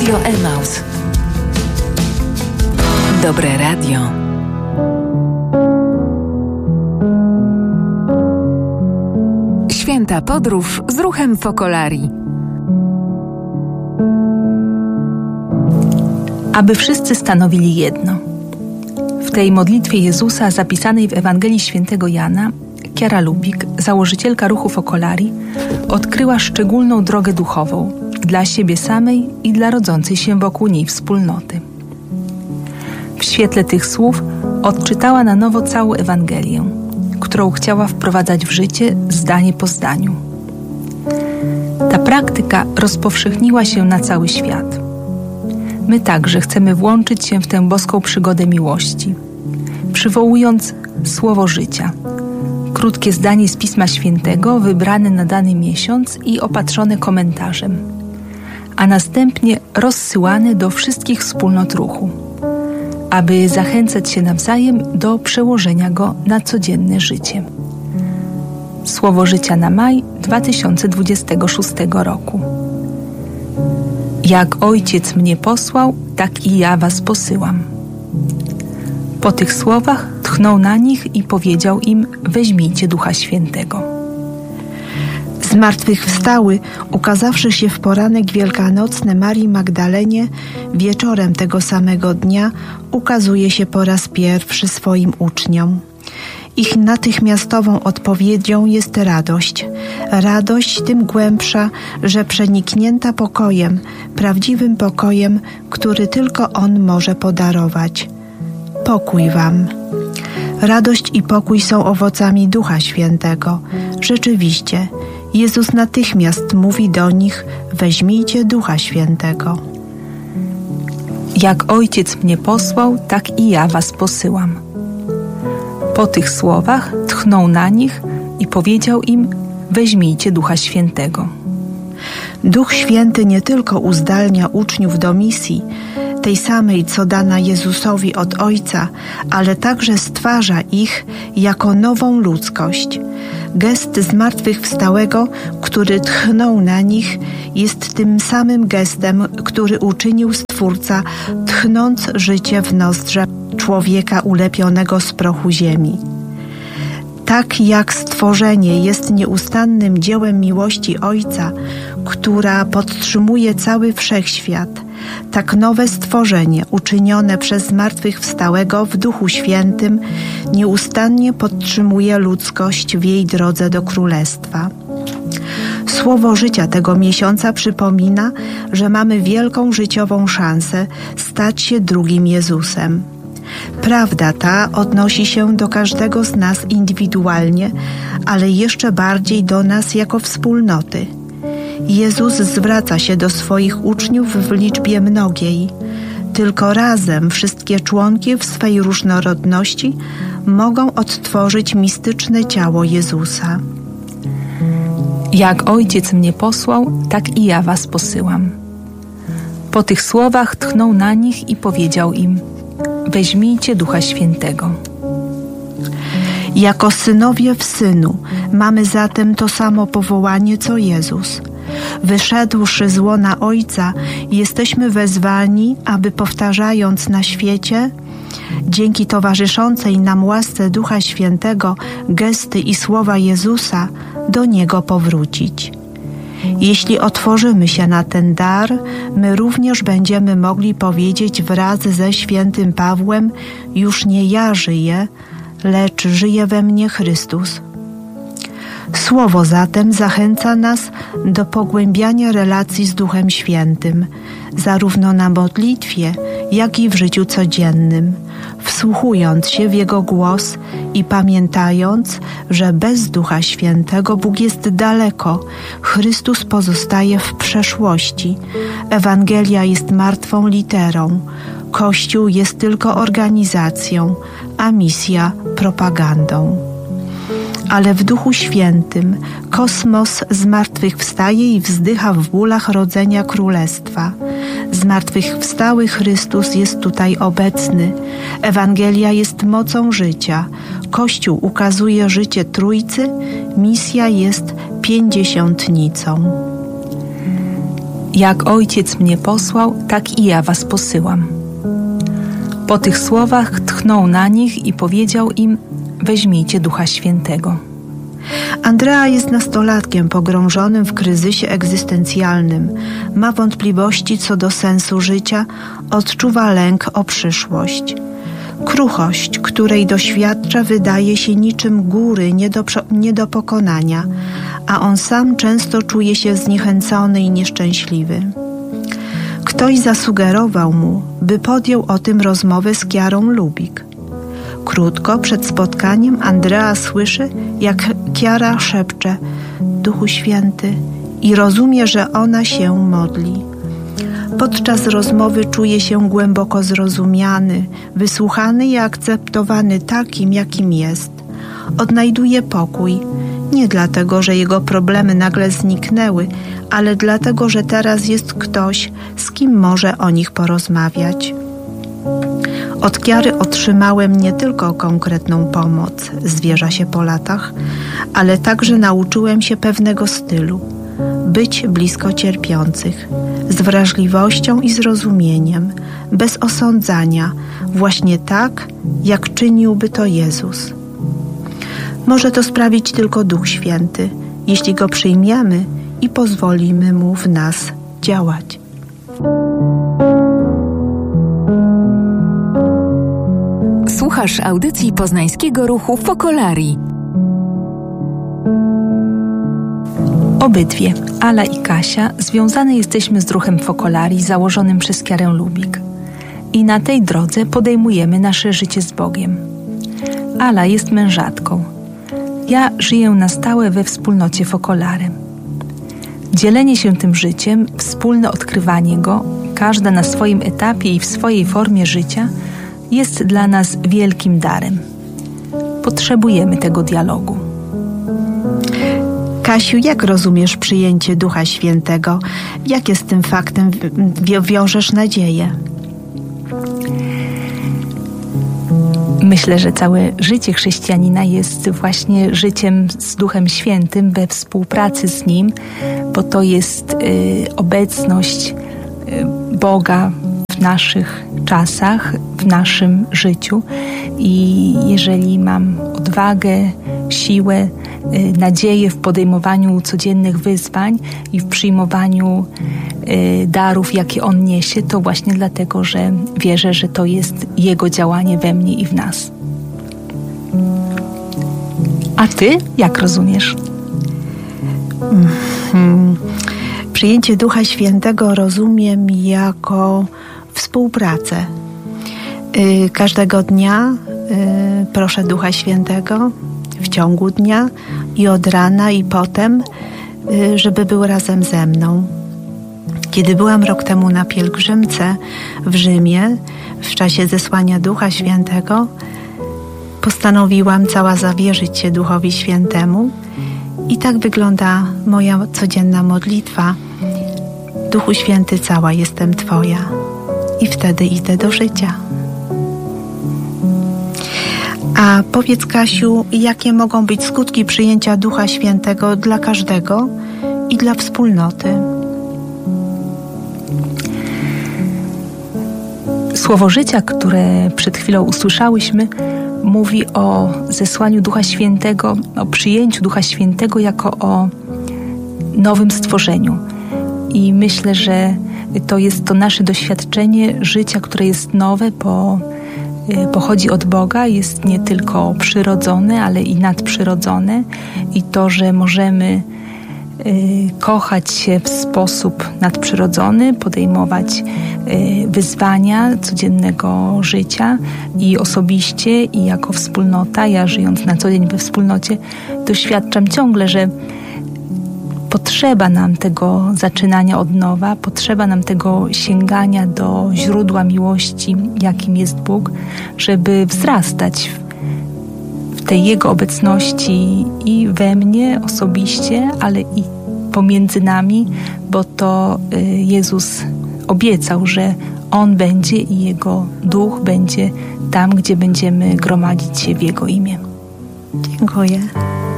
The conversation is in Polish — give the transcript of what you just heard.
Radio Emaus. Dobre radio. Święta podróż z ruchem Focolari. Aby wszyscy stanowili jedno. W tej modlitwie Jezusa zapisanej w Ewangelii Świętego Jana, Chiara Lubik, założycielka ruchu Focolari, odkryła szczególną drogę duchową dla siebie samej i dla rodzącej się wokół niej wspólnoty. W świetle tych słów odczytała na nowo całą Ewangelię, którą chciała wprowadzać w życie zdanie po zdaniu. Ta praktyka rozpowszechniła się na cały świat. My także chcemy włączyć się w tę boską przygodę miłości, przywołując słowo życia, krótkie zdanie z Pisma Świętego wybrane na dany miesiąc i opatrzone komentarzem, a następnie rozsyłane do wszystkich wspólnot ruchu, aby zachęcać się nawzajem do przełożenia go na codzienne życie. Słowo życia na maj 2026 roku. Jak Ojciec mnie posłał, tak i ja was posyłam. Po tych słowach tchnął na nich i powiedział im: weźmijcie Ducha Świętego. Zmartwychwstały, ukazawszy się w poranek wielkanocny Marii Magdalenie, wieczorem tego samego dnia ukazuje się po raz pierwszy swoim uczniom. Ich natychmiastową odpowiedzią jest radość. Radość tym głębsza, że przeniknięta pokojem, prawdziwym pokojem, który tylko On może podarować. Pokój wam. Radość i pokój są owocami Ducha Świętego. Rzeczywiście, Jezus natychmiast mówi do nich: weźmijcie Ducha Świętego. Jak Ojciec mnie posłał, tak i ja was posyłam. Po tych słowach tchnął na nich i powiedział im: weźmijcie Ducha Świętego. Duch Święty nie tylko uzdalnia uczniów do misji, tej samej, co dana Jezusowi od Ojca, ale także stwarza ich jako nową ludzkość. Gest zmartwychwstałego, który tchnął na nich, jest tym samym gestem, który uczynił Stwórca, tchnąc życie w nozdrza człowieka ulepionego z prochu ziemi. Tak jak stworzenie jest nieustannym dziełem miłości Ojca, która podtrzymuje cały wszechświat, tak nowe stworzenie uczynione przez zmartwychwstałego w Duchu Świętym nieustannie podtrzymuje ludzkość w jej drodze do Królestwa. Słowo życia tego miesiąca przypomina, że mamy wielką życiową szansę stać się drugim Jezusem. Prawda ta odnosi się do każdego z nas indywidualnie, ale jeszcze bardziej do nas jako wspólnoty. Jezus zwraca się do swoich uczniów w liczbie mnogiej. Tylko razem wszystkie członki w swej różnorodności mogą odtworzyć mistyczne ciało Jezusa. Jak Ojciec mnie posłał, tak i ja was posyłam. Po tych słowach tchnął na nich i powiedział im: weźmijcie Ducha Świętego. Jako synowie w Synu mamy zatem to samo powołanie co Jezus. Wyszedłszy z łona Ojca, jesteśmy wezwani, aby powtarzając na świecie, dzięki towarzyszącej nam łasce Ducha Świętego, gesty i słowa Jezusa, do Niego powrócić. Jeśli otworzymy się na ten dar, my również będziemy mogli powiedzieć wraz ze świętym Pawłem: już nie ja żyję, lecz żyje we mnie Chrystus. Słowo zatem zachęca nas do pogłębiania relacji z Duchem Świętym, zarówno na modlitwie, jak i w życiu codziennym, wsłuchując się w Jego głos i pamiętając, że bez Ducha Świętego Bóg jest daleko, Chrystus pozostaje w przeszłości, Ewangelia jest martwą literą, Kościół jest tylko organizacją, a misja propagandą. Ale w Duchu Świętym kosmos zmartwychwstaje i wzdycha w bólach rodzenia Królestwa. Zmartwychwstały Chrystus jest tutaj obecny. Ewangelia jest mocą życia. Kościół ukazuje życie Trójcy. Misja jest pięćdziesiątnicą. Jak Ojciec mnie posłał, tak i ja was posyłam. Po tych słowach tchnął na nich i powiedział im: weźmijcie Ducha Świętego. Andrea jest nastolatkiem pogrążonym w kryzysie egzystencjalnym. Ma wątpliwości co do sensu życia, odczuwa lęk o przyszłość. Kruchość, której doświadcza, wydaje się niczym góry nie do pokonania, a on sam często czuje się zniechęcony i nieszczęśliwy. Ktoś zasugerował mu, by podjął o tym rozmowę z Kiarą Lubick. Krótko przed spotkaniem Andrea słyszy, jak Kiara szepcze: Duchu Święty, i rozumie, że ona się modli. Podczas rozmowy czuje się głęboko zrozumiany, wysłuchany i akceptowany takim, jakim jest. Odnajduje pokój, nie dlatego, że jego problemy nagle zniknęły, ale dlatego, że teraz jest ktoś, z kim może o nich porozmawiać. Od Kiary otrzymałem nie tylko konkretną pomoc, zwierza się po latach, ale także nauczyłem się pewnego stylu. Być blisko cierpiących, z wrażliwością i zrozumieniem, bez osądzania, właśnie tak, jak czyniłby to Jezus. Może to sprawić tylko Duch Święty, jeśli Go przyjmiemy i pozwolimy Mu w nas działać. Słuchasz audycji Poznańskiego Ruchu Focolari. Obydwie, Ala i Kasia, związane jesteśmy z ruchem Focolari założonym przez Kiarę Lubick. I na tej drodze podejmujemy nasze życie z Bogiem. Ala jest mężatką. Ja żyję na stałe we wspólnocie Focolari. Dzielenie się tym życiem, wspólne odkrywanie go, każda na swoim etapie i w swojej formie życia, jest dla nas wielkim darem. Potrzebujemy tego dialogu. Kasiu, jak rozumiesz przyjęcie Ducha Świętego? Jakie z tym faktem wiążesz nadzieję? Myślę, że całe życie chrześcijanina jest właśnie życiem z Duchem Świętym we współpracy z Nim, bo to jest obecność Boga w naszych czasach, w naszym życiu. I jeżeli mam odwagę, siłę, nadzieję w podejmowaniu codziennych wyzwań i w przyjmowaniu darów, jakie On niesie, to właśnie dlatego, że wierzę, że to jest Jego działanie we mnie i w nas. A Ty jak rozumiesz? Przyjęcie Ducha Świętego rozumiem jako współpracę. Każdego dnia proszę Ducha Świętego w ciągu dnia i od rana i potem, żeby był razem ze mną. Kiedy byłam rok temu na pielgrzymce w Rzymie, w czasie zesłania Ducha Świętego, postanowiłam cała zawierzyć się Duchowi Świętemu i tak wygląda moja codzienna modlitwa. Duchu Święty, cała jestem Twoja. I wtedy idę do życia. A powiedz, Kasiu, jakie mogą być skutki przyjęcia Ducha Świętego dla każdego i dla wspólnoty? Słowo życia, które przed chwilą usłyszałyśmy, mówi o zesłaniu Ducha Świętego, o przyjęciu Ducha Świętego jako o nowym stworzeniu. I myślę, że to jest to nasze doświadczenie życia, które jest nowe, pochodzi od Boga, jest nie tylko przyrodzone, ale i nadprzyrodzone. I to, że możemy kochać się w sposób nadprzyrodzony, podejmować wyzwania codziennego życia i osobiście, i jako wspólnota. Ja, żyjąc na co dzień we wspólnocie, doświadczam ciągle, że potrzeba nam tego zaczynania od nowa, potrzeba nam tego sięgania do źródła miłości, jakim jest Bóg, żeby wzrastać w tej Jego obecności i we mnie osobiście, ale i pomiędzy nami, bo to Jezus obiecał, że On będzie i Jego Duch będzie tam, gdzie będziemy gromadzić się w Jego imię. Dziękuję.